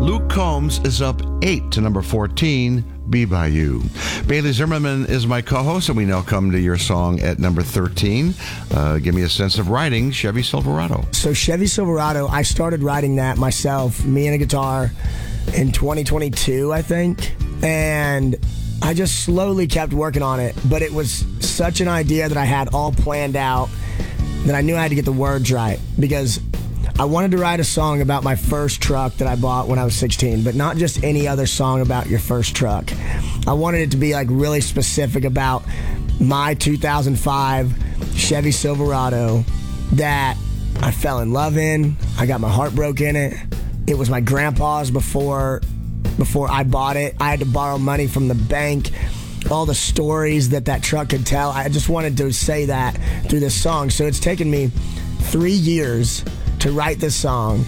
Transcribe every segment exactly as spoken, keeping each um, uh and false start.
Luke Combs is up eight to number fourteen, Be By You. Bailey Zimmerman is my co-host, and we now come to your song at number thirteen. Uh, give me a sense of writing, Chevy Silverado. So Chevy Silverado, I started writing that myself, me and a guitar, in twenty twenty-two, I think. And I just slowly kept working on it. But it was such an idea that I had all planned out that I knew I had to get the words right. Because I wanted to write a song about my first truck that I bought when I was sixteen, but not just any other song about your first truck. I wanted it to be like really specific about my two thousand five Chevy Silverado that I fell in love in. I got my heart broke in it. It was my grandpa's before before I bought it. I had to borrow money from the bank. All the stories that that truck could tell. I just wanted to say that through this song. So it's taken me three years to write this song,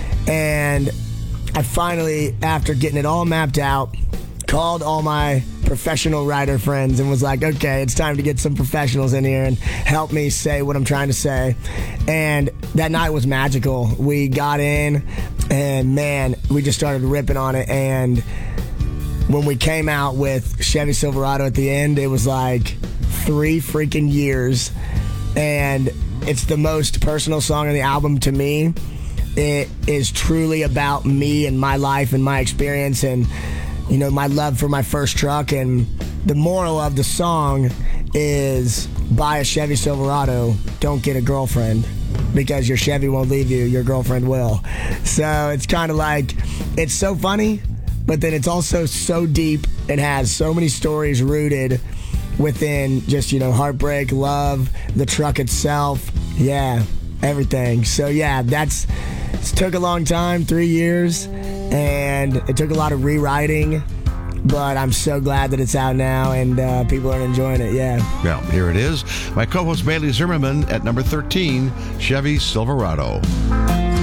and I finally, after getting it all mapped out, called all my professional writer friends and was like, okay, it's time to get some professionals in here and help me say what I'm trying to say. And that night was magical. We got in, and man, we just started ripping on it. And when we came out with Chevy Silverado at the end, it was like three freaking years. And it's the most personal song on the album to me. It is truly about me and my life and my experience and, you know, my love for my first truck. And the moral of the song is buy a Chevy Silverado, don't get a girlfriend, because your Chevy won't leave you, your girlfriend will. So it's kind of like, it's so funny, but then it's also so deep and has so many stories rooted within just, you know, heartbreak, love, the truck itself, yeah, everything. So yeah, that's, it took a long time, three years, and it took a lot of rewriting, but I'm so glad that it's out now and uh, people are enjoying it, yeah. Well, here it is. My co-host Bailey Zimmerman at number thirteen, Chevy Silverado.